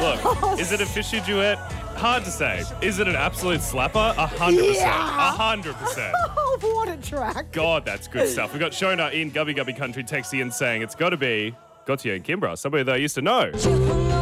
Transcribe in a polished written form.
Look, is it a fishy duet? Hard to say. Is it an absolute slapper? 100%. Yeah. 100%. Oh, what a track. God, that's good stuff. We've got Shona in Gubby Gubby Country texting and saying it's got to be Gautier and Kimbra, somebody that I used to know.